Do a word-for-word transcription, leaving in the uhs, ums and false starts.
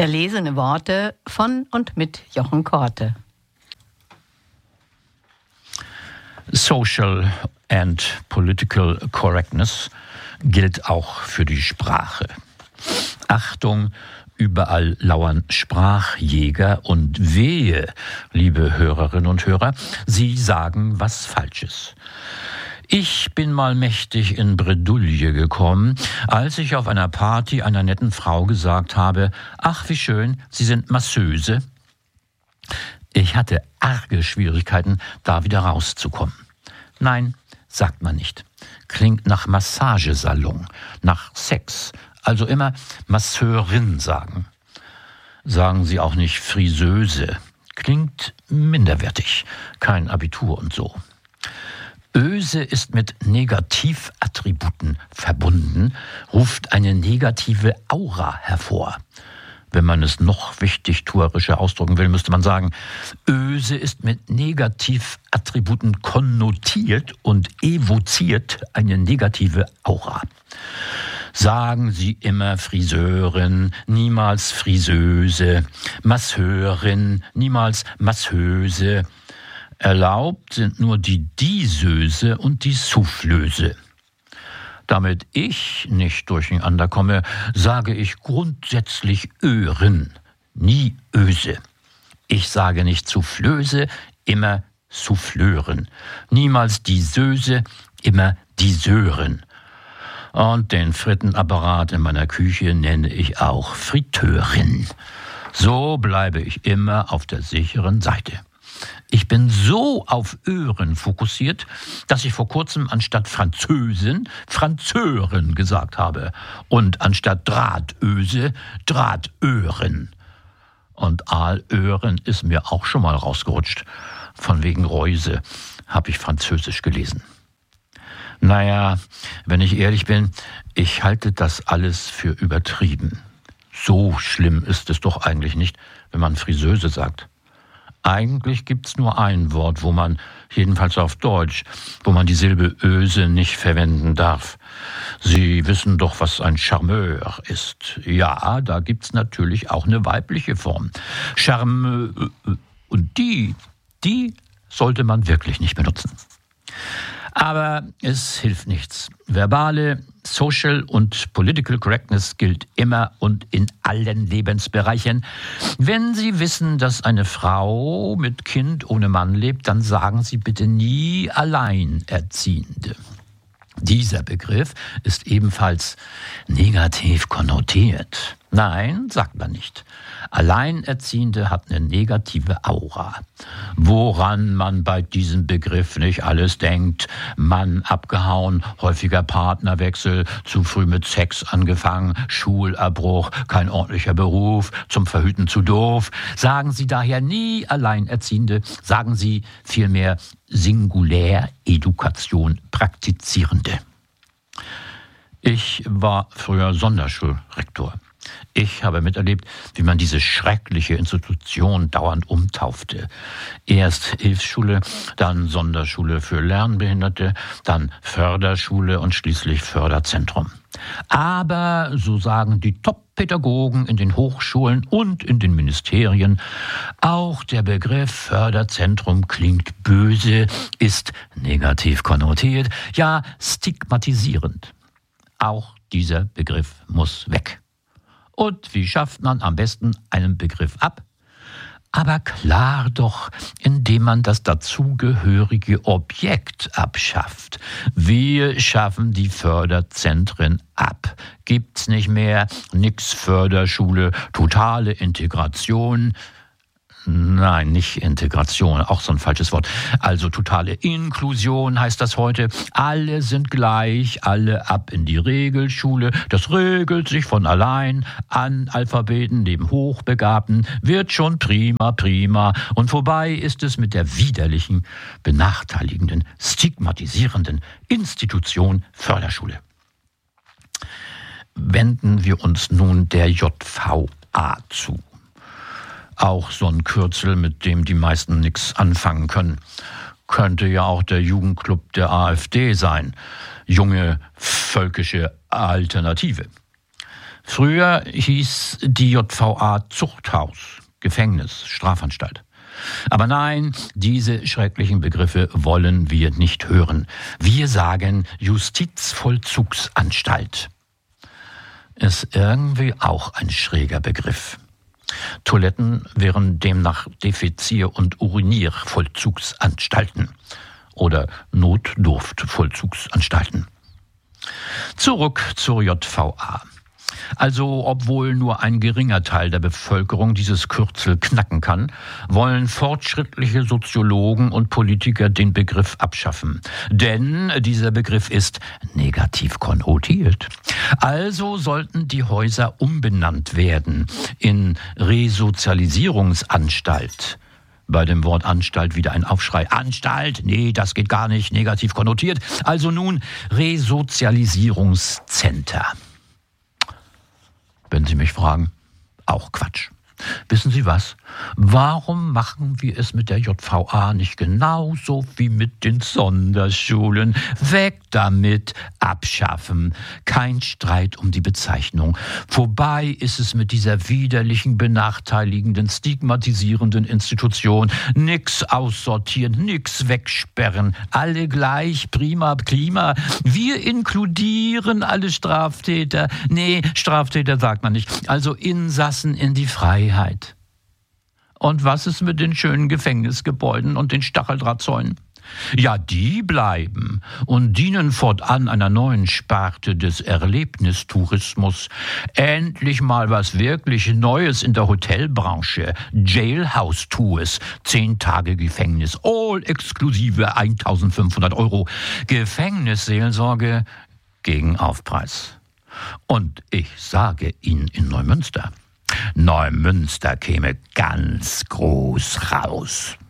Erlesene Worte von und mit Jochen Korte. Social and Political Correctness gilt auch für die Sprache. Achtung, überall lauern Sprachjäger und wehe, liebe Hörerinnen und Hörer, Sie sagen was Falsches. Ich bin mal mächtig in Bredouille gekommen, als ich auf einer Party einer netten Frau gesagt habe, ach wie schön, Sie sind Masseuse. Ich hatte arge Schwierigkeiten, da wieder rauszukommen. Nein, sagt man nicht. Klingt nach Massagesalon, nach Sex. Also immer Masseurin sagen. Sagen Sie auch nicht Friseuse. Klingt minderwertig. Kein Abitur und so. Öse ist mit Negativattributen verbunden, ruft eine negative Aura hervor. Wenn man es noch wichtigtuerischer ausdrücken will, müsste man sagen, Öse ist mit Negativattributen konnotiert und evoziert eine negative Aura. Sagen Sie immer Friseurin, niemals Friseuse, Masseurin, niemals Masseuse. Erlaubt sind nur die Disöse und die Soufflöse. Damit ich nicht durcheinander komme, sage ich grundsätzlich Örin, nie Öse. Ich sage nicht Soufflöse, immer Souffleurin. Niemals Disöse, immer Diseurin. Und den Frittenapparat in meiner Küche nenne ich auch Friteurin. So bleibe ich immer auf der sicheren Seite. Ich bin so auf Ören fokussiert, dass ich vor kurzem anstatt Französin Franzörin gesagt habe und anstatt Drahtöse Drahtören. Und Aalören ist mir auch schon mal rausgerutscht. Von wegen Reuse habe ich Französisch gelesen. Naja, wenn ich ehrlich bin, ich halte das alles für übertrieben. So schlimm ist es doch eigentlich nicht, wenn man Friseuse sagt. Eigentlich gibt's nur ein Wort, wo man, jedenfalls auf Deutsch, wo man die Silbe Öse nicht verwenden darf. Sie wissen doch, was ein Charmeur ist. Ja, da gibt's natürlich auch eine weibliche Form. Charmeur. Und die, die sollte man wirklich nicht benutzen. Aber es hilft nichts. Verbale, Social und Political Correctness gilt immer und in allen Lebensbereichen. Wenn Sie wissen, dass eine Frau mit Kind ohne Mann lebt, dann sagen Sie bitte nie Alleinerziehende. Dieser Begriff ist ebenfalls negativ konnotiert. Nein, sagt man nicht. Alleinerziehende hat eine negative Aura. Woran man bei diesem Begriff nicht alles denkt. Mann abgehauen, häufiger Partnerwechsel, zu früh mit Sex angefangen, Schulabbruch, kein ordentlicher Beruf, zum Verhüten zu doof. Sagen Sie daher nie Alleinerziehende, sagen Sie vielmehr Singuläredukation Praktizierende. Ich war früher Sonderschulrektor. Ich habe miterlebt, wie man diese schreckliche Institution dauernd umtaufte. Erst Hilfsschule, dann Sonderschule für Lernbehinderte, dann Förderschule und schließlich Förderzentrum. Aber, so sagen die Top-Pädagogen in den Hochschulen und in den Ministerien, auch der Begriff Förderzentrum klingt böse, ist negativ konnotiert, ja stigmatisierend. Auch dieser Begriff muss weg. Und wie schafft man am besten einen Begriff ab? Aber klar doch, indem man das dazugehörige Objekt abschafft. Wir schaffen die Förderzentren ab. Gibt's nicht mehr, nix Förderschule, totale Integration. Nein, nicht Integration, auch so ein falsches Wort. Also totale Inklusion heißt das heute. Alle sind gleich, alle ab in die Regelschule. Das regelt sich von allein. Analphabeten neben Hochbegabten wird schon prima, prima. Und vorbei ist es mit der widerlichen, benachteiligenden, stigmatisierenden Institution Förderschule. Wenden wir uns nun der J V A zu. Auch so ein Kürzel, mit dem die meisten nichts anfangen können. Könnte ja auch der Jugendclub der AfD sein. Junge völkische Alternative. Früher hieß die J V A Zuchthaus, Gefängnis, Strafanstalt. Aber nein, diese schrecklichen Begriffe wollen wir nicht hören. Wir sagen Justizvollzugsanstalt. Ist irgendwie auch ein schräger Begriff. Toiletten wären demnach Defizier- und Uriniervollzugsanstalten oder Notdurftvollzugsanstalten. Zurück zur J V A. Also, obwohl nur ein geringer Teil der Bevölkerung dieses Kürzel knacken kann, wollen fortschrittliche Soziologen und Politiker den Begriff abschaffen. Denn dieser Begriff ist negativ konnotiert. Also sollten die Häuser umbenannt werden in Resozialisierungsanstalt. Bei dem Wort Anstalt wieder ein Aufschrei. Anstalt? Nee, das geht gar nicht, negativ konnotiert. Also nun Resozialisierungscenter. Wenn Sie mich fragen, auch Quatsch. Wissen Sie was? Warum machen wir es mit der J V A nicht genauso wie mit den Sonderschulen? Weg damit, abschaffen. Kein Streit um die Bezeichnung. Vorbei ist es mit dieser widerlichen, benachteiligenden, stigmatisierenden Institution. Nix aussortieren, nix wegsperren. Alle gleich, prima, Klima. Wir inkludieren alle Straftäter. Nee, Straftäter sagt man nicht. Also Insassen in die Freiheit. Und was ist mit den schönen Gefängnisgebäuden und den Stacheldrahtzäunen? Ja, die bleiben und dienen fortan einer neuen Sparte des Erlebnistourismus. Endlich mal was wirklich Neues in der Hotelbranche. Jailhouse Tours, zehn Tage Gefängnis, all exklusive eintausendfünfhundert Euro. Gefängnisseelsorge gegen Aufpreis. Und ich sage Ihnen in Neumünster, Neumünster käme ganz groß raus.